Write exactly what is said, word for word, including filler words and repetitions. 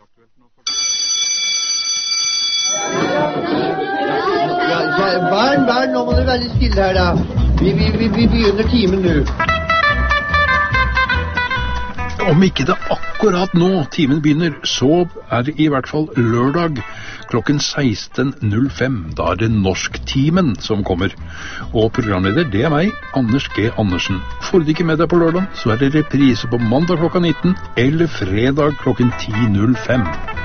Ja, barn, barn, nå må dere være litt stille her da. Vi, vi, vi, vi begynner timen nå. Om ikke det akkurat nå timen begynner, så er det i hvert fall lørdag klokken seksten null fem. Da er det Norsktimen som kommer. Og programleder, det er meg, Anders G. Andersen. Får du ikke med deg på lørdag, så er det reprise på mandag klokka nitten eller fredag klokken ti null fem.